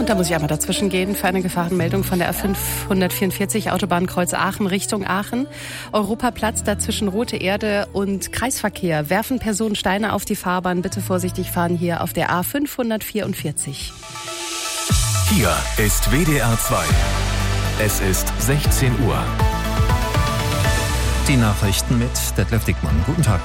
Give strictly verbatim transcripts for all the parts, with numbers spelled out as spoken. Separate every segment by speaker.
Speaker 1: Und da muss ich einmal dazwischen gehen für eine Gefahrenmeldung von der A fünfhundertvierundvierzig Autobahnkreuz Aachen Richtung Aachen. Europaplatz, dazwischen Rote Erde und Kreisverkehr. Werfen Personen Steine auf die Fahrbahn. Bitte vorsichtig fahren hier auf der A fünfhundertvierundvierzig.
Speaker 2: Hier ist W D R zwei. Es ist sechzehn Uhr.
Speaker 3: Die Nachrichten mit Detlef Dickmann. Guten Tag.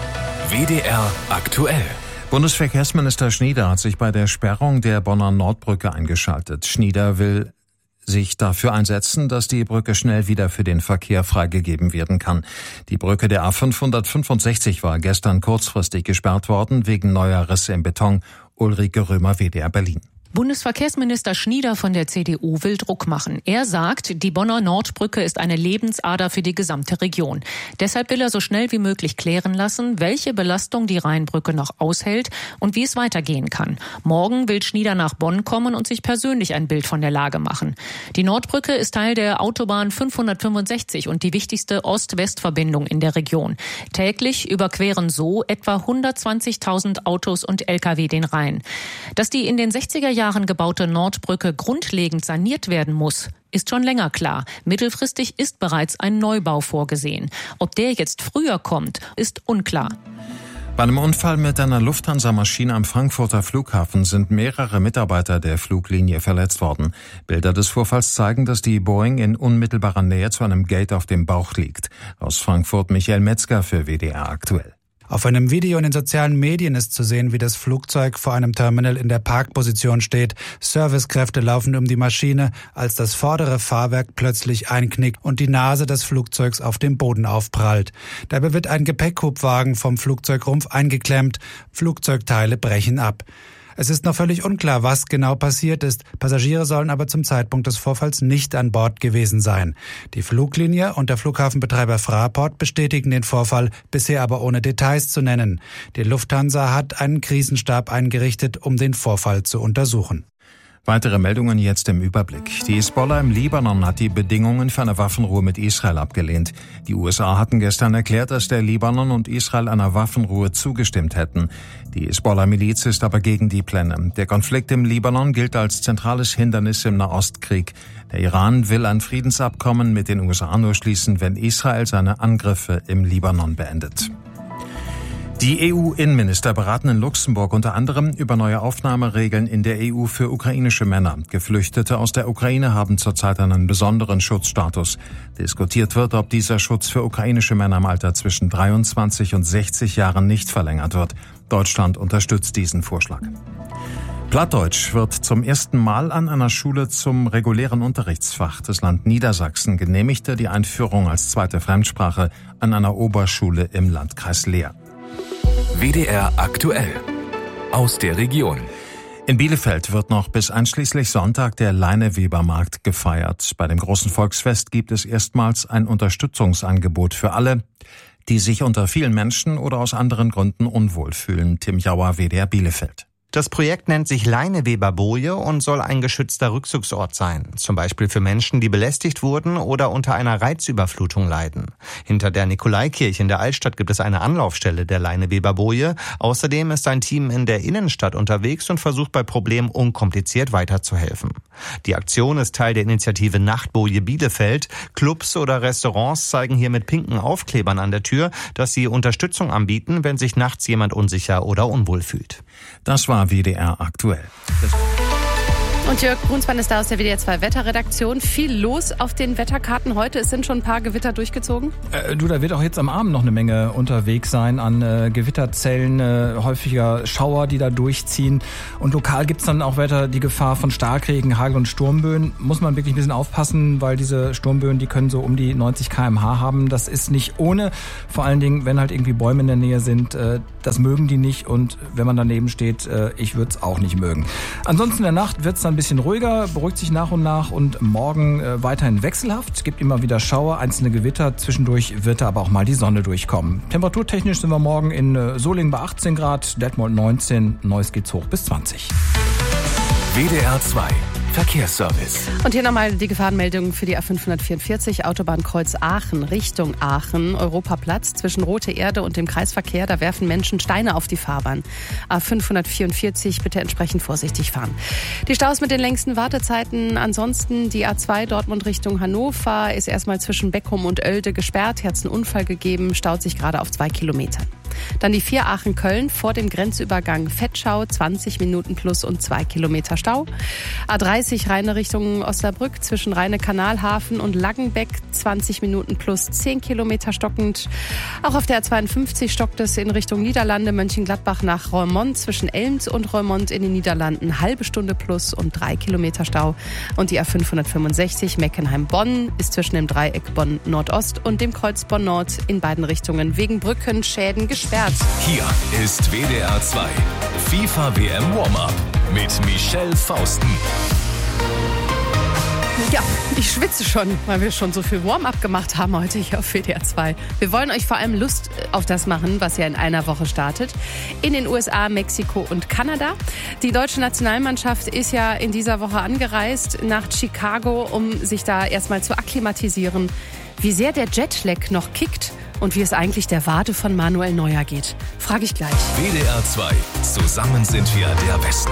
Speaker 2: W D R aktuell.
Speaker 3: Bundesverkehrsminister Schnieder hat sich bei der Sperrung der Bonner Nordbrücke eingeschaltet. Schnieder will sich dafür einsetzen, dass die Brücke schnell wieder für den Verkehr freigegeben werden kann. Die Brücke der A fünfhundertfünfundsechzig war gestern kurzfristig gesperrt worden wegen neuer Risse im Beton. Ulrike Römer, W D R Berlin.
Speaker 4: Bundesverkehrsminister Schnieder von der C D U will Druck machen. Er sagt, die Bonner Nordbrücke ist eine Lebensader für die gesamte Region. Deshalb will er so schnell wie möglich klären lassen, welche Belastung die Rheinbrücke noch aushält und wie es weitergehen kann. Morgen will Schnieder nach Bonn kommen und sich persönlich ein Bild von der Lage machen. Die Nordbrücke ist Teil der Autobahn fünfhundertfünfundsechzig und die wichtigste Ost-West-Verbindung in der Region. Täglich überqueren so etwa hundertzwanzigtausend Autos und L K W den Rhein. Dass die in den sechziger Jahren gebaute Nordbrücke grundlegend saniert werden muss, ist schon länger klar. Mittelfristig ist bereits ein Neubau vorgesehen. Ob der jetzt früher kommt, ist unklar.
Speaker 3: Bei einem Unfall mit einer Lufthansa-Maschine am Frankfurter Flughafen sind mehrere Mitarbeiter der Fluglinie verletzt worden. Bilder des Vorfalls zeigen, dass die Boeing in unmittelbarer Nähe zu einem Gate auf dem Bauch liegt. Aus Frankfurt Michael Metzger für W D R aktuell.
Speaker 5: Auf einem Video in den sozialen Medien ist zu sehen, wie das Flugzeug vor einem Terminal in der Parkposition steht. Servicekräfte laufen um die Maschine, als das vordere Fahrwerk plötzlich einknickt und die Nase des Flugzeugs auf dem Boden aufprallt. Dabei wird ein Gepäckhubwagen vom Flugzeugrumpf eingeklemmt. Flugzeugteile brechen ab. Es ist noch völlig unklar, was genau passiert ist. Passagiere sollen aber zum Zeitpunkt des Vorfalls nicht an Bord gewesen sein. Die Fluglinie und der Flughafenbetreiber Fraport bestätigen den Vorfall, bisher aber ohne Details zu nennen. Die Lufthansa hat einen Krisenstab eingerichtet, um den Vorfall zu untersuchen.
Speaker 3: Weitere Meldungen jetzt im Überblick. Die Hisbollah im Libanon hat die Bedingungen für eine Waffenruhe mit Israel abgelehnt. Die U S A hatten gestern erklärt, dass der Libanon und Israel einer Waffenruhe zugestimmt hätten. Die Hisbollah-Miliz ist aber gegen die Pläne. Der Konflikt im Libanon gilt als zentrales Hindernis im Nahostkrieg. Der Iran will ein Friedensabkommen mit den U S A nur schließen, wenn Israel seine Angriffe im Libanon beendet. Die E U-Innenminister beraten in Luxemburg unter anderem über neue Aufnahmeregeln in der E U für ukrainische Männer. Geflüchtete aus der Ukraine haben zurzeit einen besonderen Schutzstatus. Diskutiert wird, ob dieser Schutz für ukrainische Männer im Alter zwischen dreiundzwanzig und sechzig Jahren nicht verlängert wird. Deutschland unterstützt diesen Vorschlag. Plattdeutsch wird zum ersten Mal an einer Schule zum regulären Unterrichtsfach. Das Land Niedersachsen genehmigte die Einführung als zweite Fremdsprache an einer Oberschule im Landkreis Leer.
Speaker 2: W D R aktuell. Aus der Region.
Speaker 3: In Bielefeld wird noch bis einschließlich Sonntag der Leinewebermarkt gefeiert. Bei dem großen Volksfest gibt es erstmals ein Unterstützungsangebot für alle, die sich unter vielen Menschen oder aus anderen Gründen unwohl fühlen. Tim Jauer, W D R Bielefeld.
Speaker 6: Das Projekt nennt sich Leineweberboje und soll ein geschützter Rückzugsort sein. Zum Beispiel für Menschen, die belästigt wurden oder unter einer Reizüberflutung leiden. Hinter der Nikolaikirche in der Altstadt gibt es eine Anlaufstelle der Leineweberboje. Außerdem ist ein Team in der Innenstadt unterwegs und versucht bei Problemen unkompliziert weiterzuhelfen. Die Aktion ist Teil der Initiative Nachtboje Bielefeld. Clubs oder Restaurants zeigen hier mit pinken Aufklebern an der Tür, dass sie Unterstützung anbieten, wenn sich nachts jemand unsicher oder unwohl fühlt.
Speaker 3: Das war W D R aktuell.
Speaker 1: Und Jörg Brunsmann ist da aus der W D R zwei Wetterredaktion. Viel los auf den Wetterkarten heute. Es sind schon ein paar Gewitter durchgezogen.
Speaker 7: Äh, du, da wird auch jetzt am Abend noch eine Menge unterwegs sein an äh, Gewitterzellen, äh, häufiger Schauer, die da durchziehen. Und lokal gibt's dann auch weiter die Gefahr von Starkregen, Hagel und Sturmböen. Muss man wirklich ein bisschen aufpassen, weil diese Sturmböen, die können so um die neunzig Kilometer pro Stunde haben. Das ist nicht ohne. Vor allen Dingen, wenn halt irgendwie Bäume in der Nähe sind, äh, das mögen die nicht. Und wenn man daneben steht, äh, ich würde es auch nicht mögen. Ansonsten in der Nacht wird's dann ein bisschen ruhiger, beruhigt sich nach und nach und morgen äh, weiterhin wechselhaft. Es gibt immer wieder Schauer, einzelne Gewitter. Zwischendurch wird da aber auch mal die Sonne durchkommen. Temperaturtechnisch sind wir morgen in äh, Solingen bei achtzehn Grad, Detmold neunzehn, Neuss geht's hoch bis zwanzig.
Speaker 2: W D R zwei Verkehrsservice.
Speaker 1: Und hier nochmal die Gefahrenmeldung für die A fünfhundertvierundvierzig, Autobahnkreuz Aachen, Richtung Aachen, Europaplatz zwischen Rote Erde und dem Kreisverkehr. Da werfen Menschen Steine auf die Fahrbahn. A fünfhundertvierundvierzig, bitte entsprechend vorsichtig fahren. Die Staus mit den längsten Wartezeiten. Ansonsten die A zwei Dortmund Richtung Hannover ist erstmal zwischen Beckum und Oelde gesperrt. Hier hat es einen Unfall gegeben, staut sich gerade auf zwei Kilometern. Dann die vier Aachen-Köln vor dem Grenzübergang Vetschau, zwanzig Minuten plus und zwei Kilometer Stau. A dreißig Rheine Richtung Osnabrück zwischen Rheine-Kanalhafen und Laggenbeck, zwanzig Minuten plus zehn Kilometer stockend. Auch auf der A zweiundfünfzig stockt es in Richtung Niederlande, Mönchengladbach nach Roermond zwischen Elms und Roermond in den Niederlanden, halbe Stunde plus und drei Kilometer Stau. Und die A fünfhundertfünfundsechzig Meckenheim-Bonn ist zwischen dem Dreieck Bonn-Nordost und dem Kreuz Bonn-Nord in beiden Richtungen wegen Brückenschäden gesperrt.
Speaker 2: Hier ist W D R zwei FIFA W M Warm-Up mit Michelle Fausten.
Speaker 1: Ja, ich schwitze schon, weil wir schon so viel Warm-Up gemacht haben heute hier auf W D R zwei. Wir wollen euch vor allem Lust auf das machen, was ja in einer Woche startet. In den U S A, Mexiko und Kanada. Die deutsche Nationalmannschaft ist ja in dieser Woche angereist nach Chicago, um sich da erstmal zu akklimatisieren. Wie sehr der Jetlag noch kickt und wie es eigentlich der Wade von Manuel Neuer geht, frage ich gleich.
Speaker 2: W D R zwei. Zusammen sind wir der Besten.